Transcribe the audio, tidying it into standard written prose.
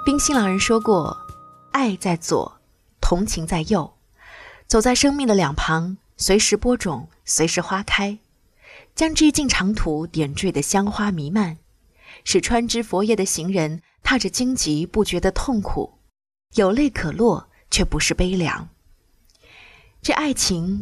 冰心老人说过，爱在左，同情在右，走在生命的两旁，随时播种，随时花开，将这一径长途点缀的香花弥漫，使穿枝佛叶的行人踏着荆棘不觉得痛苦，有泪可落却不是悲凉。这爱情